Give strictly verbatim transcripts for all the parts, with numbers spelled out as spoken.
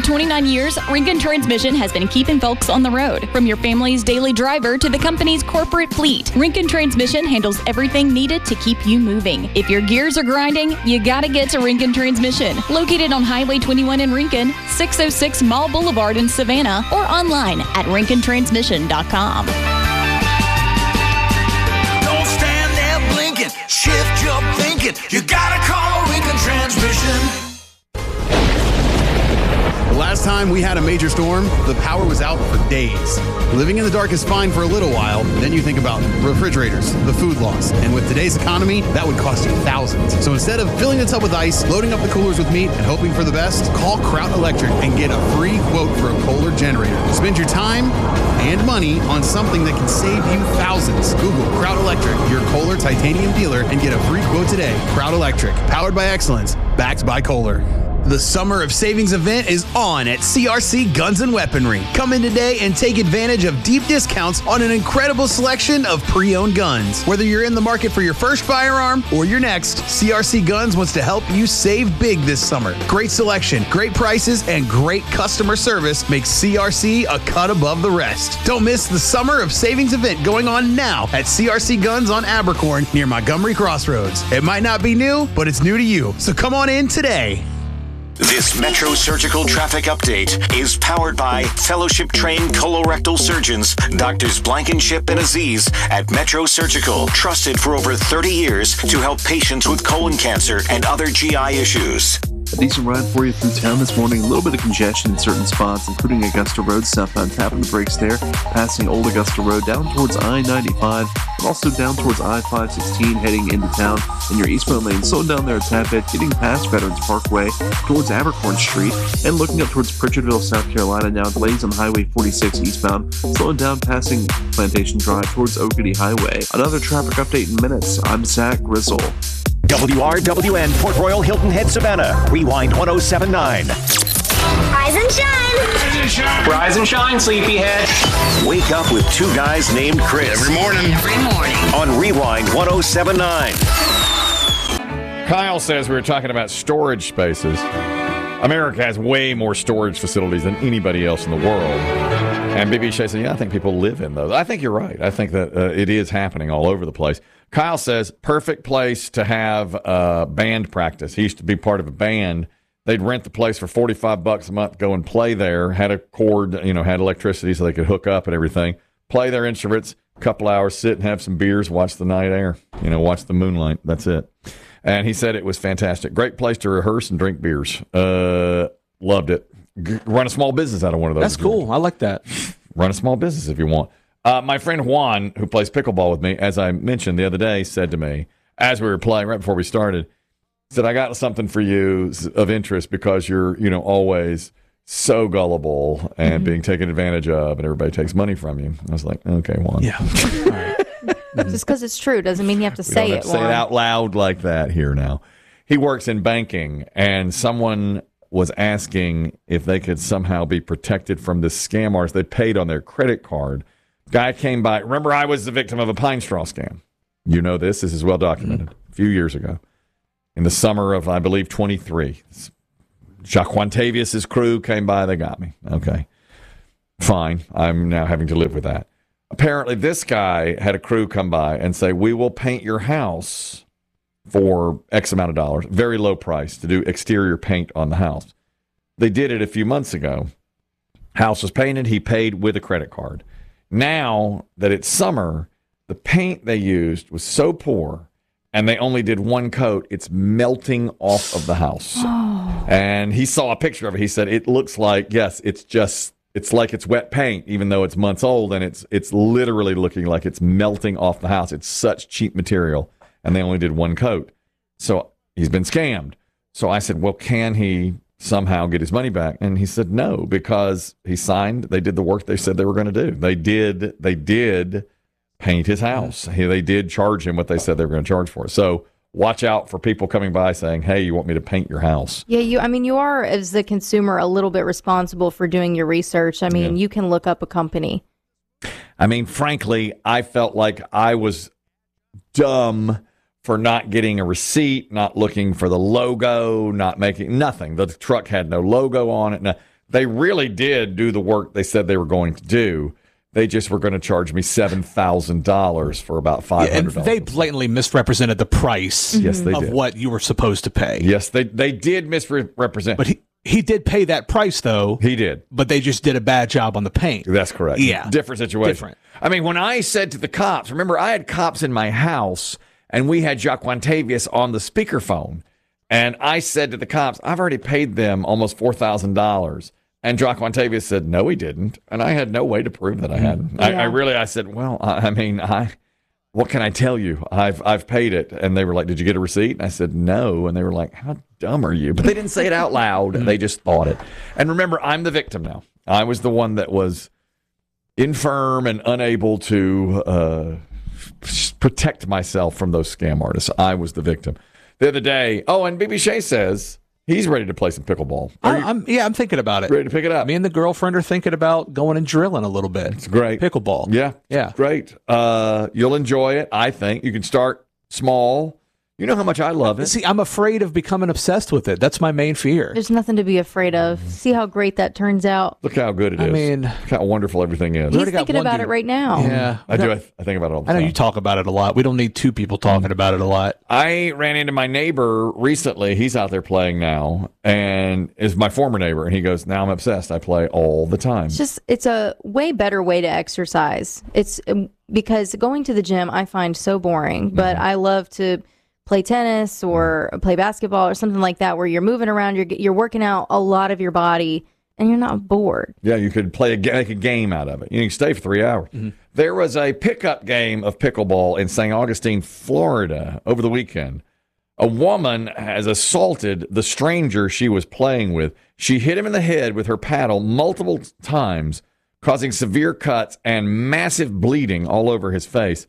twenty-nine years, Rincon Transmission has been keeping folks on the road. From your family's daily driver to the company's corporate fleet, Rincon Transmission handles everything needed to keep you moving. If your gears are grinding, you gotta get to Rincon Transmission. Located on Highway twenty-one in Rincon, six oh six Mall Boulevard in Savannah, or online at rincon transmission dot com. Don't stand there blinking, shift your thinking. You gotta call Rincon Transmission. The last time we had a major storm, the power was out for days. Living in the dark is fine for a little while, then you think about refrigerators, the food loss, and with today's economy, that would cost you thousands. So instead of filling the tub with ice, loading up the coolers with meat, and hoping for the best, call Kraut Electric and get a free quote for a Kohler generator. Spend your time and money on something that can save you thousands. Google Kraut Electric, your Kohler titanium dealer, and get a free quote today. Kraut Electric, powered by excellence, backed by Kohler. The Summer of Savings event is on at C R C Guns and Weaponry. Come in today and take advantage of deep discounts on an incredible selection of pre-owned guns. Whether you're in the market for your first firearm or your next, C R C Guns wants to help you save big this summer. Great selection, great prices, and great customer service makes C R C a cut above the rest. Don't miss the Summer of Savings event going on now at C R C Guns on Abercorn near Montgomery Crossroads. It might not be new, but it's new to you. So come on in today. This Metro Surgical traffic update is powered by fellowship-trained colorectal surgeons, Doctors Blankenship and Aziz at Metro Surgical, trusted for over thirty years to help patients with colon cancer and other G I issues. A decent ride for you through town this morning. A little bit of congestion in certain spots, including Augusta Road southbound. Tapping the brakes there, passing Old Augusta Road down towards I ninety-five, and also down towards I five sixteen heading into town. In your eastbound lane, slowing down there a tad bit, getting past Veterans Parkway towards Abercorn Street, and looking up towards Pritchardville, South Carolina. Now delays on Highway forty-six eastbound, slowing down passing Plantation Drive towards Oakity Highway. Another traffic update in minutes. I'm Zach Grizzle. W R W N, Port Royal, Hilton Head, Savannah. Rewind one oh seven point nine. Rise and shine. Rise and shine. Rise and shine, sleepyhead. Wake up with two guys named Chris. Every morning. Every morning. On Rewind one oh seven point nine. Kyle says we were talking about storage spaces. America has way more storage facilities than anybody else in the world. And B B Shea said, yeah, I think people live in those. I think you're right. I think that uh, it is happening all over the place. Kyle says, perfect place to have uh, band practice. He used to be part of a band. They'd rent the place for forty-five bucks a month, go and play there, had a cord, you know, had electricity so they could hook up and everything, play their instruments, a couple hours, sit and have some beers, watch the night air, you know, watch the moonlight. That's it. And he said it was fantastic. Great place to rehearse and drink beers. Uh, loved it. G- run a small business out of one of those. That's cool. I like that. Run a small business if you want. Uh, my friend Juan, who plays pickleball with me, as I mentioned the other day, said to me, as we were playing right before we started, said, I got something for you of interest because you're, you know, always so gullible and mm-hmm. being taken advantage of, and everybody takes money from you. I was like, okay, Juan. Yeah. All right. Just because it's true doesn't mean you have to we say don't have it. to say it out loud like that here now. He works in banking, and someone was asking if they could somehow be protected from this scam artist. They paid on their credit card. Guy came by. Remember, I was the victim of a pine straw scam. You know this. This is well documented. Mm-hmm. A few years ago, in the summer of, I believe, twenty-three. Jaquantavius's crew came by. They got me. Okay, fine. I'm now having to live with that. Apparently, this guy had a crew come by and say, we will paint your house for X amount of dollars, very low price, to do exterior paint on the house. They did it a few months ago. House was painted. He paid with a credit card. Now that it's summer, the paint they used was so poor, and they only did one coat, it's melting off of the house. Oh. And he saw a picture of it. He said, it looks like, yes, it's just, it's like it's wet paint, even though it's months old, and it's it's literally looking like it's melting off the house. It's such cheap material, and they only did one coat. So he's been scammed. So I said, well, can he somehow get his money back? And he said no, because he signed, they did the work they said they were going to do. They did, they did paint his house. He, they did charge him what they said they were going to charge for it. So watch out for people coming by saying, hey, you want me to paint your house? Yeah, you. I mean, you are, as the consumer, a little bit responsible for doing your research. I mean, yeah. You can look up a company. I mean, frankly, I felt like I was dumb for not getting a receipt, not looking for the logo, not making nothing. The truck had no logo on it. No, They really did do the work they said they were going to do. They just were going to charge me seven thousand dollars for about five hundred dollars. Yeah, and they blatantly misrepresented the price yes, they of did. what you were supposed to pay. Yes, they, they did misrepresent. But he, he did pay that price, though. He did. But they just did a bad job on the paint. That's correct. Yeah. Different situation. Different. I mean, when I said to the cops, remember, I had cops in my house, and we had Jaquantavius on the speakerphone. And I said to the cops, I've already paid them almost four thousand dollars. And Jaquantavius said, no, he didn't. And I had no way to prove that I hadn't. Yeah. I, I really, I said, well, I, I mean, I, what can I tell you? I've I've paid it. And they were like, did you get a receipt? And I said, no. And they were like, how dumb are you? But they didn't say it out loud. They just thought it. And remember, I'm the victim now. I was the one that was infirm and unable to uh, protect myself from those scam artists. I was the victim. The other day, oh, and B B Shea says he's ready to play some pickleball. I, I'm, yeah, I'm thinking about it. Ready to pick it up? Me and the girlfriend are thinking about going and drilling a little bit. It's great. Pickleball. Yeah. Yeah. It's great. Uh, you'll enjoy it, I think. You can start small. You know how much I love it. See, I'm afraid of becoming obsessed with it. That's my main fear. There's nothing to be afraid of. See how great that turns out. Look how good it is. I mean, look how wonderful everything is. He's thinking about it right now. Yeah. I do. I, th- I think about it all the I know time. you talk about it a lot. We don't need two people talking about it a lot. I ran into my neighbor recently. He's out there playing now, and is my former neighbor. And he goes, now I'm obsessed. I play all the time. It's just, it's a way better way to exercise. It's um, because going to the gym I find so boring, but I love to play tennis or play basketball or something like that where you're moving around, you're you're working out a lot of your body, and you're not bored. Yeah, you could play a, ga- make a game out of it. You can stay for three hours. Mm-hmm. There was a pickup game of pickleball in Saint Augustine, Florida over the weekend. A woman has assaulted the stranger she was playing with. She hit him in the head with her paddle multiple times, causing severe cuts and massive bleeding all over his face.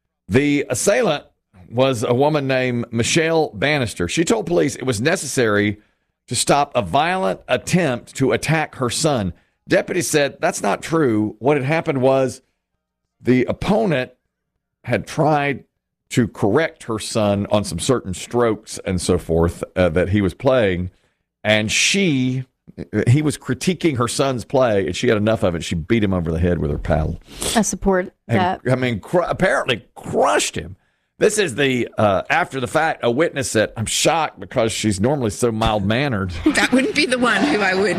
The assailant was a woman named Michelle Bannister. She told police it was necessary to stop a violent attempt to attack her son. Deputies said that's not true. What had happened was the opponent had tried to correct her son on some certain strokes and so forth uh, that he was playing, and she, he was critiquing her son's play, and she had enough of it. She beat him over the head with her paddle. I support that. And, I mean, cr- apparently crushed him. This is the, uh, after the fact, a witness said, I'm shocked because she's normally so mild-mannered. That wouldn't be the one who I would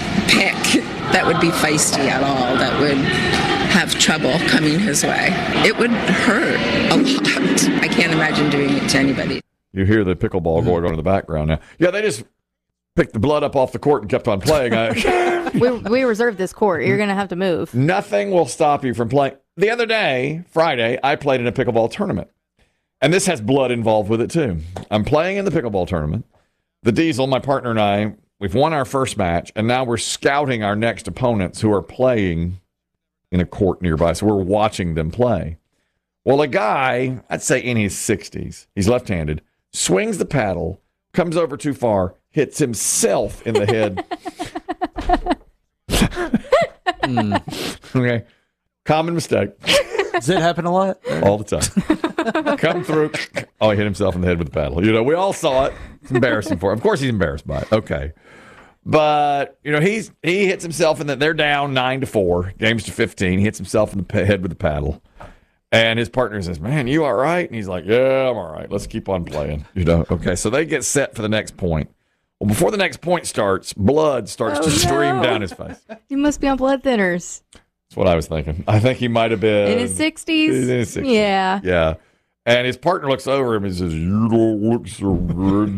pick that would be feisty at all, that would have trouble coming his way. It would hurt a lot. I can't imagine doing it to anybody. You hear the pickleball going on in the background now. Yeah, they just picked the blood up off the court and kept on playing. we, we reserved this court. You're going to have to move. Nothing will stop you from playing. The other day, Friday, I played in a pickleball tournament. And this has blood involved with it, too. I'm playing in the pickleball tournament. The Diesel, my partner, and I, we've won our first match, and now we're scouting our next opponents who are playing in a court nearby. So we're watching them play. Well, a guy, I'd say in his sixties, he's left-handed, swings the paddle, comes over too far, hits himself in the head. mm. Okay. Common mistake. Does it happen a lot? All the time. Come through. Oh, he hit himself in the head with the paddle. You know, we all saw it. It's embarrassing for him. Of course, he's embarrassed by it. Okay. But, you know, he's he hits himself in the, they're down nine to four, games to fifteen. He hits himself in the head with the paddle. And his partner says, man, you all right? And he's like, yeah, I'm all right. Let's keep on playing. You know, okay. So they get set for the next point. Well, before the next point starts, blood starts Oh, to stream no. down his face. You must be on blood thinners. That's what I was thinking. I think he might have been In his sixties? In his sixties. Yeah. Yeah. And his partner looks over him and says, you don't look so good.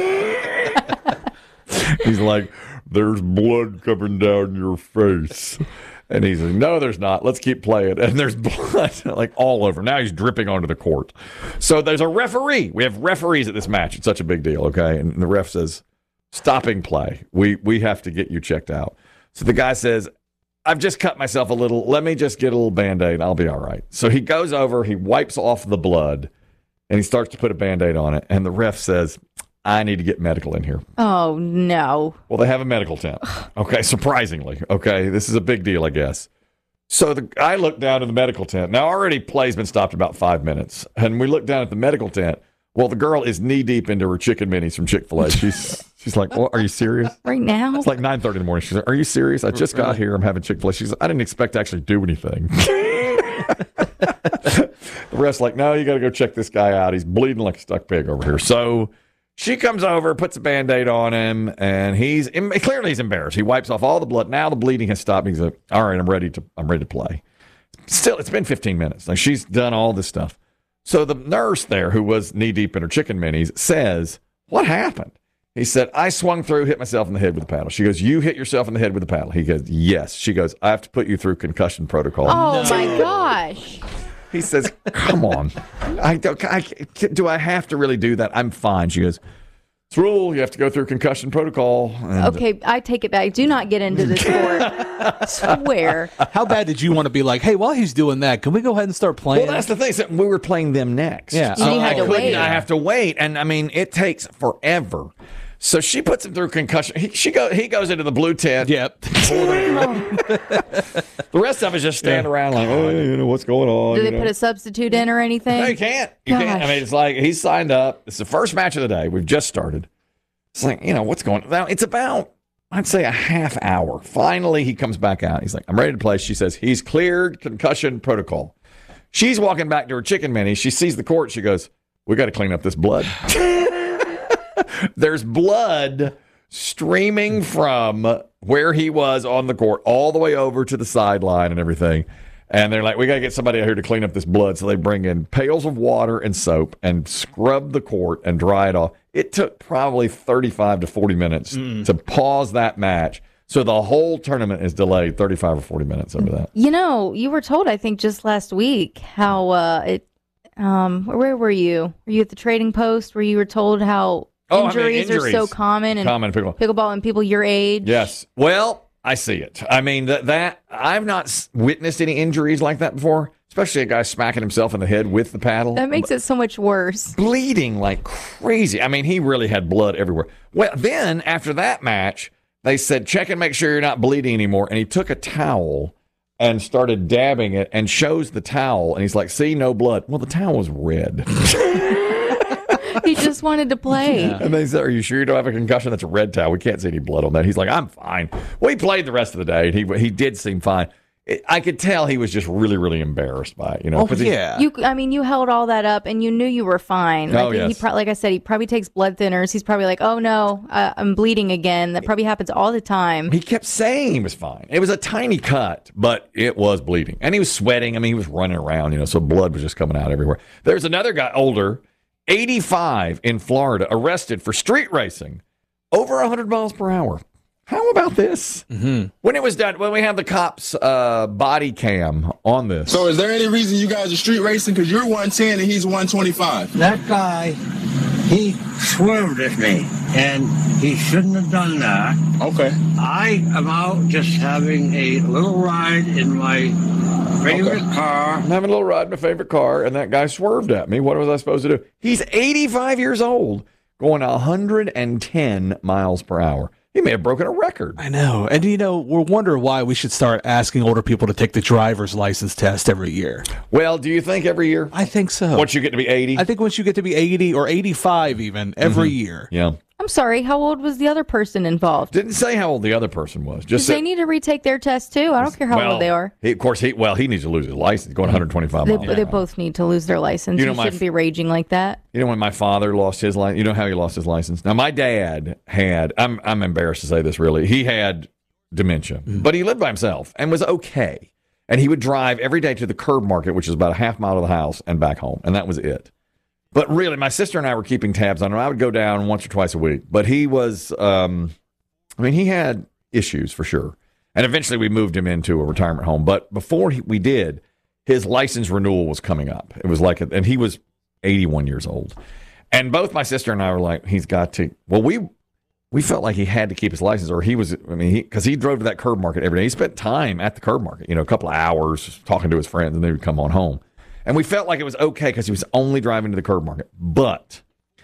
He's like, there's blood coming down your face. And he's like, no, there's not. Let's keep playing. And there's blood like all over. Now he's dripping onto the court. So there's a referee. We have referees at this match. It's such a big deal, okay? And the ref says, stopping play. We we have to get you checked out. So the guy says, I've just cut myself a little. Let me just get a little Band-Aid. I'll be all right. So he goes over, he wipes off the blood, and he starts to put a Band-Aid on it. And the ref says, I need to get medical in here. Oh, no. Well, they have a medical tent. Okay, surprisingly. Okay, this is a big deal, I guess. So the I look down at the medical tent. Now, already play's been stopped about five minutes. And we look down at the medical tent. Well, the girl is knee deep into her chicken minis from Chick-fil-A. She's she's like, well, are you serious? Right now? It's like nine thirty in the morning. She's like, are you serious? I just got here. I'm having Chick-fil-A. She's like, I didn't expect to actually do anything. The rest like, no, you got to go check this guy out. He's bleeding like a stuck pig over here. So she comes over, puts a Band-Aid on him, and he's clearly he's embarrassed. He wipes off all the blood. Now the bleeding has stopped. He's like, all right, I'm ready to I'm ready to play. Still, it's been fifteen minutes. Like, she's done all this stuff. So the nurse there, who was knee-deep in her chicken minis, says, what happened? He said, I swung through, hit myself in the head with a paddle. She goes, you hit yourself in the head with a paddle. He goes, yes. She goes, I have to put you through concussion protocol. Oh, no. My gosh. He says, come on. I, don't, I Do I have to really do that? I'm fine. She goes, it's rule. You have to go through concussion protocol. And okay, I take it back. Do not get into this sport. Swear. How bad did you want to be like, hey, while he's doing that, can we go ahead and start playing? Well, that's the thing. So we were playing them next. Yeah. So you had I to couldn't. wait. I have to wait. And, I mean, it takes forever. So she puts him through concussion. He, she go, he goes into the blue tent. Yep. The rest of us just stand yeah. around like, oh, you know, what's going on? Do they know? put a substitute in or anything? No, you can't. You Gosh. can't. I mean, it's like he's signed up. It's the first match of the day. We've just started. It's like, you know, what's going on? Now, it's about, I'd say, a half hour. Finally, he comes back out. He's like, I'm ready to play. She says, he's cleared concussion protocol. She's walking back to her chicken mini. She sees the court. She goes, we got to clean up this blood. There's blood streaming from where he was on the court all the way over to the sideline and everything. And they're like, we got to get somebody out here to clean up this blood. So they bring in pails of water and soap and scrub the court and dry it off. It took probably thirty-five to forty minutes mm. to pause that match. So the whole tournament is delayed thirty-five or forty minutes over that. You know, you were told, I think, just last week how uh, it, um, where were you? Were you at the Trading Post where you were told how Oh, injuries, I mean, injuries are so common in common pickleball. pickleball and people your age? Yes. Well, I see it. I mean, that, that I've not witnessed any injuries like that before, especially a guy smacking himself in the head with the paddle. That makes it so much worse. Bleeding like crazy. I mean, he really had blood everywhere. Well, then after that match, they said, check and make sure you're not bleeding anymore. And he took a towel and started dabbing it and shows the towel. And he's like, see, no blood. Well, the towel was red. He just wanted to play. Yeah. And they said, are you sure you don't have a concussion? That's a red towel. We can't see any blood on that. He's like, I'm fine. Well, he played the rest of the day, and he he did seem fine. It, I could tell he was just really, really embarrassed by it. You know? Oh, yeah. You, I mean, you held all that up, and you knew you were fine. Oh, like, yes. he pro- like I said, he probably takes blood thinners. He's probably like, oh, no, uh, I'm bleeding again. That probably happens all the time. He kept saying he was fine. It was a tiny cut, but it was bleeding. And he was sweating. I mean, he was running around, you know, so blood was just coming out everywhere. There's another guy, older, eighty-five in Florida, arrested for street racing over one hundred miles per hour. How about this? Mm-hmm. When it was done, when we had the cops' uh, body cam on this. So is there any reason you guys are street racing? Because you're one ten and he's one twenty-five. That guy, he swerved at me, and he shouldn't have done that. Okay. I am out just having a little ride in my favorite okay. car. I'm having a little ride in my favorite car, and that guy swerved at me. What was I supposed to do? He's eighty-five years old, going one hundred ten miles per hour. He may have broken a record. I know. And, you know, we're wondering why we should start asking older people to take the driver's license test every year. Well, do you think every year? I think so. Once you get to be eighty? I think once you get to be eighty or eighty-five even, every mm-hmm. year. Yeah. I'm sorry, how old was the other person involved? Didn't say how old the other person was. Just said, said, they need to retake their test, too. I don't care how well, old they are. He, of course, he well, he needs to lose his license, going one hundred twenty-five They, miles. they both need to lose their license. You You, know, my shouldn't f- be raging like that. You know when my father lost his license? You know how he lost his license? Now, my dad had, I'm I'm embarrassed to say this really, he had dementia, mm. but he lived by himself and was okay. And he would drive every day to the Curb Market, which is about a half mile to the house, and back home. And that was it. But really, my sister and I were keeping tabs on him. I would go down once or twice a week. But he was, um, I mean, he had issues for sure. And eventually we moved him into a retirement home. But before he, we did, his license renewal was coming up. It was like, a, and he was eighty-one years old. And both my sister and I were like, he's got to, well, we we felt like he had to keep his license, or he was, I mean, he, because he drove to that Curb Market every day. He spent time at the Curb Market, you know, a couple of hours talking to his friends, and then he would come on home. And we felt like it was okay because he was only driving to the Curb Market. But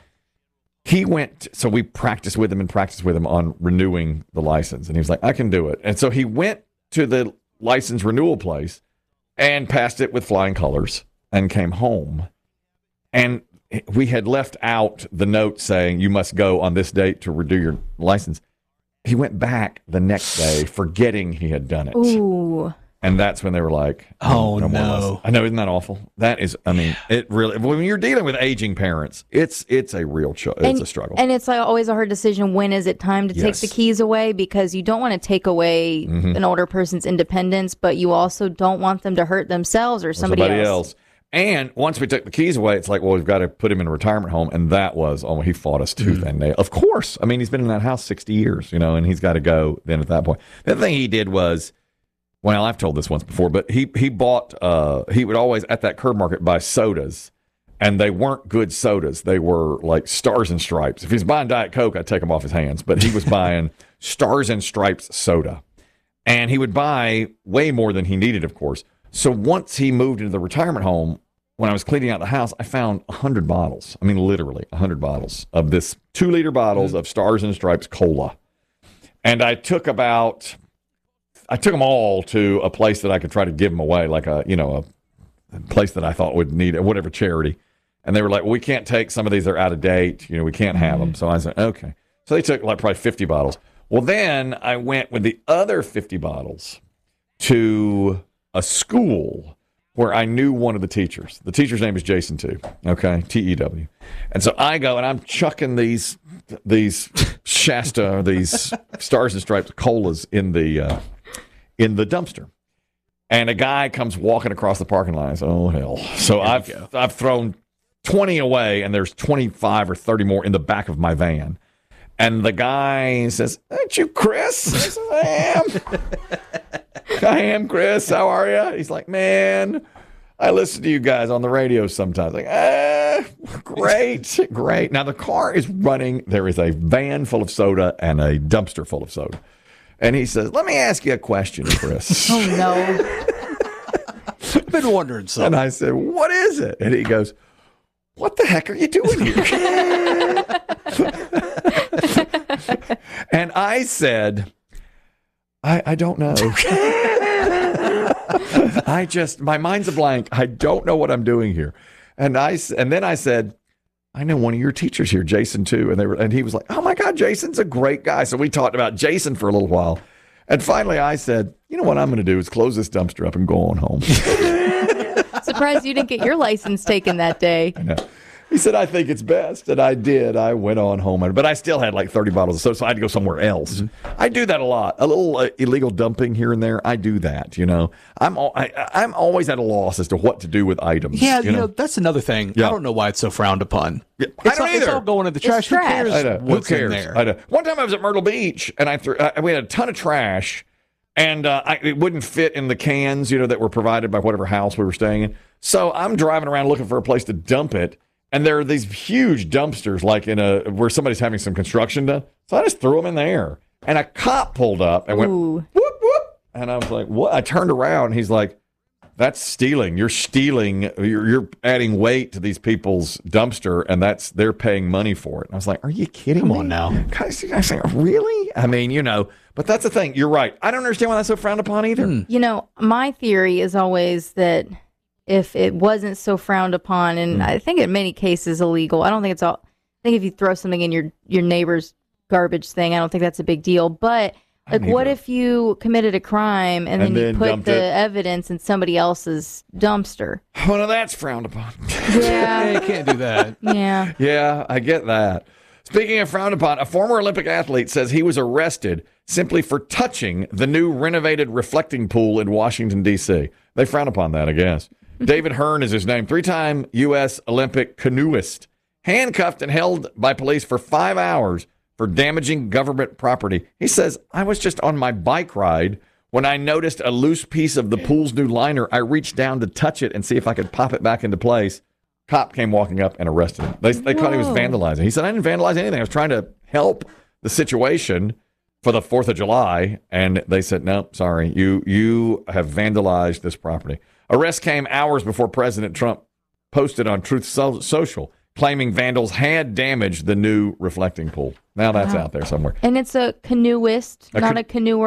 he went, so we practiced with him and practiced with him on renewing the license. And he was like, I can do it. And so he went to the license renewal place and passed it with flying colors and came home. And we had left out the note saying you must go on this date to redo your license. He went back the next day forgetting he had done it. Ooh. And that's when they were like, oh, no. no. I know, isn't that awful? That is, I mean, it really, when you're dealing with aging parents, it's it's a real, cho- it's and, a struggle. And it's like always a hard decision. When is it time to Yes. take the keys away? Because you don't want to take away Mhm. an older person's independence, but you also don't want them to hurt themselves or somebody, somebody else. else. And once we took the keys away, it's like, well, we've got to put him in a retirement home. And that was, oh, he fought us tooth Mm-hmm. and nail. Of course. I mean, he's been in that house sixty years, you know, and he's got to go then at that point. The other thing he did was, well, I've told this once before, but he, he bought, uh, he would always at that curb market buy sodas. And they weren't good sodas. They were like Stars and Stripes. If he's buying Diet Coke, I'd take them off his hands. But he was buying Stars and Stripes soda. And he would buy way more than he needed, of course. So once he moved into the retirement home, when I was cleaning out the house, I found one hundred bottles. I mean, literally one hundred bottles of this two-liter bottles mm-hmm. of Stars and Stripes cola. And I took about, I took them all to a place that I could try to give them away, like a, you know, a place that I thought would need it, whatever charity. And they were like, well, we can't take some of these. They're out of date. You know, we can't have them. So I said, okay. So they took like probably fifty bottles. Well, then I went with the other fifty bottles to a school where I knew one of the teachers. The teacher's name is Jason too. Okay, T E W. And so I go and I'm chucking these these Shasta, these Stars and Stripes colas in the uh, in the dumpster. And a guy comes walking across the parking lot. I said, oh hell! So I've I've thrown twenty away, and there's twenty-five or thirty more in the back of my van. And the guy says, "Aren't you Chris?" I said, I am. I am, Chris. How are you? He's like, man, I listen to you guys on the radio sometimes. Like, ah, great, great. Now the car is running. There is a van full of soda and a dumpster full of soda. And he says, let me ask you a question, Chris. Oh, no. I've been wondering something. And I said, what is it? And he goes, what the heck are you doing here? And I said, I, I don't know. I just, my mind's a blank. I don't know what I'm doing here. And I, and then I said, I know one of your teachers here, Jason, too. And they were, and he was like, oh my God, Jason's a great guy. So we talked about Jason for a little while. And finally I said, you know what I'm going to do is close this dumpster up and go on home. Surprised you didn't get your license taken that day. I know. He said, I think it's best. And I did. I went on home. But I still had like thirty bottles of soda, so I had to go somewhere else. Mm-hmm. I do that a lot. A little uh, illegal dumping here and there. I do that, you know. I'm al- I, I'm always at a loss as to what to do with items. Yeah, you you know, know? that's another thing. Yeah. I don't know why it's so frowned upon. Yeah, It's I don't all, either. It's all going in the trash. It's Who trash. cares I know. what's Who cares? in there? I know. One time I was at Myrtle Beach, and I threw, uh, we had a ton of trash, and uh, I, it wouldn't fit in the cans, you know, that were provided by whatever house we were staying in. So I'm driving around looking for a place to dump it, and there are these huge dumpsters, like in a where somebody's having some construction done. So I just threw them in there, and a cop pulled up and went Ooh. whoop whoop, and I was like, "What?" I turned around, and he's like, "That's stealing. You're stealing. You're, you're adding weight to these people's dumpster, and that's they're paying money for it." And I was like, "Are you kidding Come me?" on now. I say, really? I mean, you know, but that's the thing. You're right. I don't understand why that's so frowned upon either. Hmm. You know, my theory is always that if it wasn't so frowned upon, and Mm. I think in many cases illegal, I don't think it's all, I think if you throw something in your, your neighbor's garbage thing, I don't think that's a big deal. But like, what if you committed a crime and, And then then you put dumped the it. evidence in somebody else's dumpster? Well, no, that's frowned upon. Yeah. You can't do that. Yeah. Yeah, I get that. Speaking of frowned upon, a former Olympic athlete says he was arrested simply for touching the new renovated reflecting pool in Washington, D C. They frown upon that, I guess. David Hearn is his name, three-time U S Olympic canoeist, handcuffed and held by police for five hours for damaging government property. He says, I was just on my bike ride when I noticed a loose piece of the pool's new liner. I reached down to touch it and see if I could pop it back into place. Cop came walking up and arrested him. They, they thought he was Whoa. vandalizing. He said, I didn't vandalize anything. I was trying to help the situation for the fourth of July. And they said, no, sorry, you you have vandalized this property. Arrest came hours before President Trump posted on Truth so- Social, claiming vandals had damaged the new reflecting pool. Now that's Wow. out there somewhere. And it's a canoeist, A not ca- a canoer.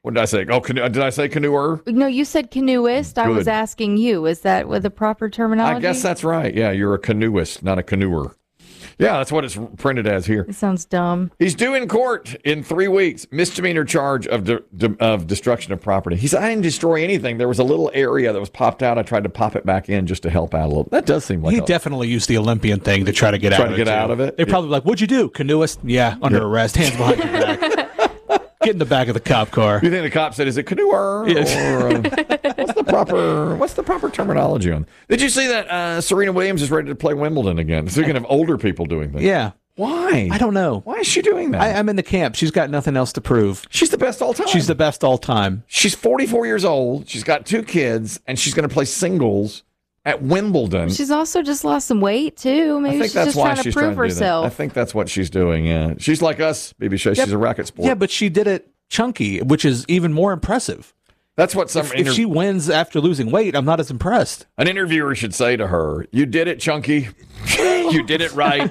What did I say? Oh, canoe, did I say canoer? No, you said canoeist. I was Good. asking you. Is that with the proper terminology? I guess that's right. Yeah, you're a canoeist, not a canoer. Yeah, that's what it's printed as here. It sounds dumb. He's due in court in three weeks. Misdemeanor charge of de- de- of destruction of property. He said, I didn't destroy anything. There was a little area that was popped out. I tried to pop it back in just to help out a little. That does seem like he a, definitely used the Olympian thing to try to get Try out to of get it. out too. of it? They're probably like, what'd you do? Canoeist? Yeah, under Yeah. arrest. Hands behind your back. Get in the back of the cop car. You think the cop said, is it canoer? Yes. Or, uh, what's the proper what's the proper terminology on? Did you see that uh, Serena Williams is ready to play Wimbledon again? Speaking of older people doing things. Yeah. Why? I don't know. Why is she doing that? I, I'm in the camp. She's got nothing else to prove. She's the best all time. She's the best all time. She's forty-four years old. She's got two kids, and she's going to play singles at Wimbledon. She's also just lost some weight, too. Maybe I think she's that's just why trying she's to prove trying to do that. herself. I think that's what she's doing. Yeah, she's like us, B B Show. She's Yeah, a racket sport. Yeah, but she did it chunky, which is even more impressive. That's what some If, inter- if she wins after losing weight, I'm not as impressed. an interviewer should say to her, "You did it, Chunky. You did it right.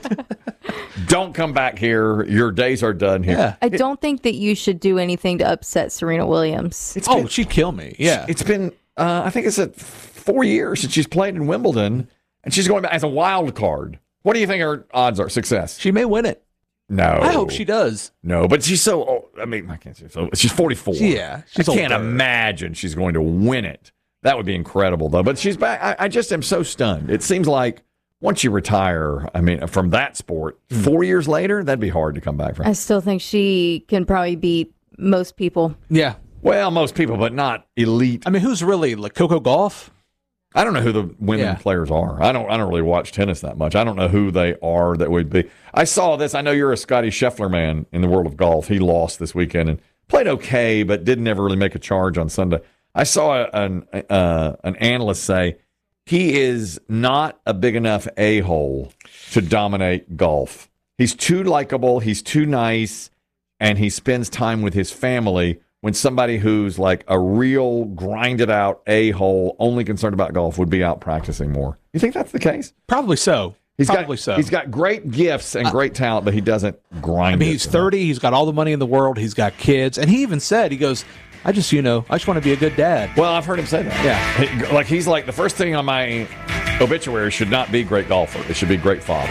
Don't come back here. Your days are done here." Yeah. I don't think that you should do anything to upset Serena Williams. It's oh, been- she'd kill me. Yeah. It's been, uh, I think it's at four years since she's played in Wimbledon, and she's going back as a wild card. What do you think her odds are? Success? She may win it. No. I hope she does. No, but she's so old. I mean, I can't say so. She's forty-four. Yeah, she's I can't older. imagine she's going to win it. That would be incredible, though. But she's back. I, I just am so stunned. It seems like once you retire, I mean, from that sport, Hmm. four years later, that'd be hard to come back from. I still think she can probably beat most people. Yeah. Well, most people, but not elite. I mean, who's really like Coco Golf? I don't know who the women Yeah. players are. I don't. I don't really watch tennis that much. I don't know who they are that would be. I saw this. I know you're a Scotty Scheffler man in the world of golf. He lost this weekend and played okay, but didn't ever really make a charge on Sunday. I saw a, an uh, an analyst say he is not a big enough a-hole to dominate golf. He's too likable. He's too nice, and he spends time with his family. When somebody who's like a real grinded out a-hole, only concerned about golf, would be out practicing more. You think that's the case? Probably so. He's Probably got, so. He's got great gifts and great talent, but he doesn't grind. I mean, it he's enough. thirty. He's got all the money in the world. He's got kids. And he even said, he goes, I just, you know, I just want to be a good dad. Well, I've heard him say that. Yeah. He- like he's like, the first thing on my obituary should not be great golfer. It should be great father.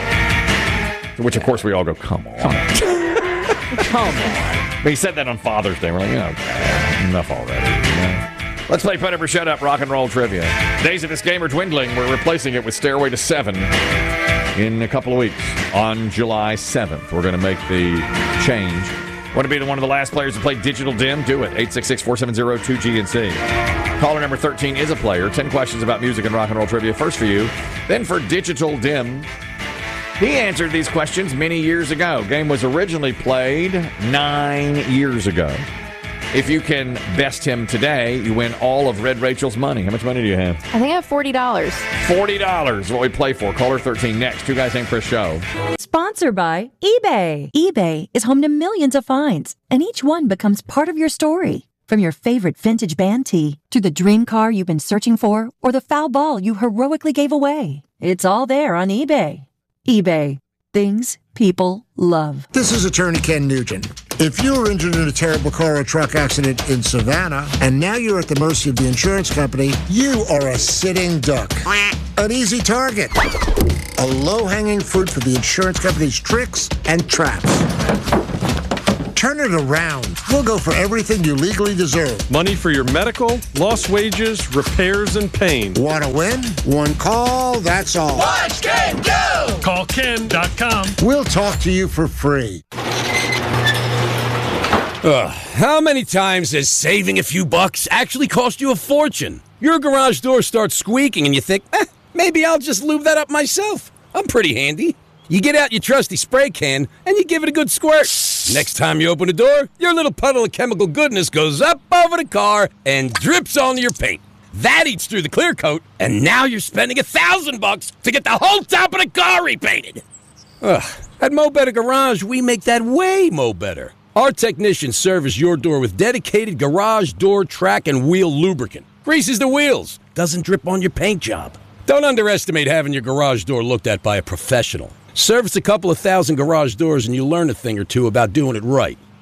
To which, of course, we all go, come on. Come on. But he said that on Father's Day. We're like, okay, enough already. You know? Let's play Put Up or Shut Up rock and roll trivia. Days of this game are dwindling. We're replacing it with Stairway to Seven in a couple of weeks. On July seventh, we're going to make the change. Want to be the one of the last players to play Digital Dim? Do it. eight six six, four seven zero, two G N C. Caller number thirteen is a player. ten questions about music and rock and roll trivia. First for you, then for Digital Dim. He answered these questions many years ago. Game was originally played nine years ago. If you can best him today, you win all of Red Rachel's money. How much money do you have? I think I have forty dollars. forty dollars is what we play for. Caller thirteen next. Two guys named Chris Show. Sponsored by eBay. eBay is home to millions of finds, and each one becomes part of your story. From your favorite vintage band tee to the dream car you've been searching for or the foul ball you heroically gave away. It's all there on eBay. eBay. Things people love. This is attorney Ken Nugent. If you were injured in a terrible car or truck accident in Savannah, and now you're at the mercy of the insurance company, you are a sitting duck. An easy target. A low-hanging fruit for the insurance company's tricks and traps. Turn it around. We'll go for everything you legally deserve. Money for your medical, lost wages, repairs, and pain. Want to win? One call, that's all. Watch Ken go! Call Ken dot com. We'll talk to you for free. Ugh, how many times has saving a few bucks actually cost you a fortune? Your garage door starts squeaking and you think, eh, maybe I'll just lube that up myself. I'm pretty handy. You get out your trusty spray can and you give it a good squirt. Next time you open the door, your little puddle of chemical goodness goes up over the car and drips onto your paint. That eats through the clear coat, and now you're spending a thousand bucks to get the whole top of the car repainted. Ugh, at Mo Better Garage, we make that way mo better. Our technicians service your door with dedicated garage door track and wheel lubricant. Greases the wheels, doesn't drip on your paint job. Don't underestimate having your garage door looked at by a professional. Service a couple of thousand garage doors and you'll learn a thing or two about doing it right.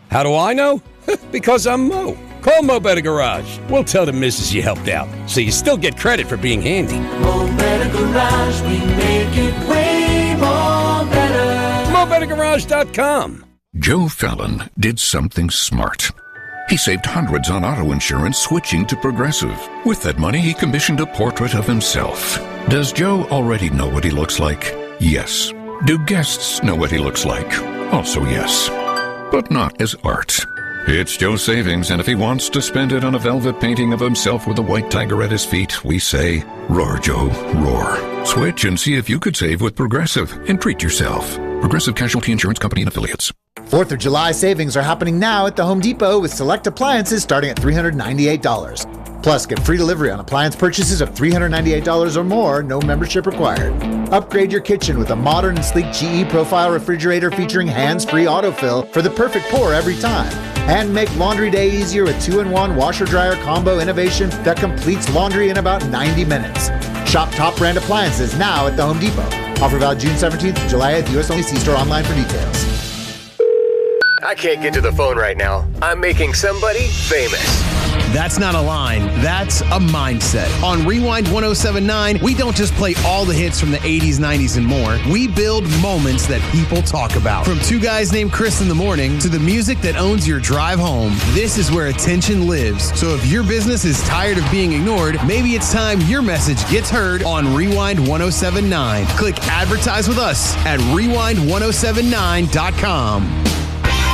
How do I know? Because I'm Mo. Call Mo Better Garage. We'll tell the missus you helped out, so you still get credit for being handy. Mo Better Garage, we make it way more better. Mo Better Garage dot com. Joe Fallon did something smart. He saved hundreds on auto insurance switching to Progressive. With that money, he commissioned a portrait of himself. Does Joe already know what he looks like? Yes. Do guests know what he looks like? Also yes. But not as art. It's Joe's savings, and if he wants to spend it on a velvet painting of himself with a white tiger at his feet, we say, roar, Joe, roar. Switch and see if you could save with Progressive and treat yourself. Progressive Casualty Insurance Company and Affiliates. fourth of July savings are happening now at the Home Depot with select appliances starting at three hundred ninety-eight dollars. Plus, get free delivery on appliance purchases of three hundred ninety-eight dollars or more, no membership required. Upgrade your kitchen with a modern and sleek G E Profile refrigerator featuring hands-free autofill for the perfect pour every time. And make laundry day easier with two in one washer-dryer combo innovation that completes laundry in about ninety minutes. Shop top brand appliances now at the Home Depot. Offer valid June seventeenth to July eighth. U S only. See store online for details. I can't get to the phone right now. I'm making somebody famous. That's not a line. That's a mindset. On Rewind one oh seven point nine, we don't just play all the hits from the eighties, nineties, and more. We build moments that people talk about. From Two Guys Named Chris in the Morning to the music that owns your drive home. This is where attention lives. So if your business is tired of being ignored, maybe it's time your message gets heard on Rewind one oh seven point nine. Click advertise with us at rewind one oh seven nine dot com.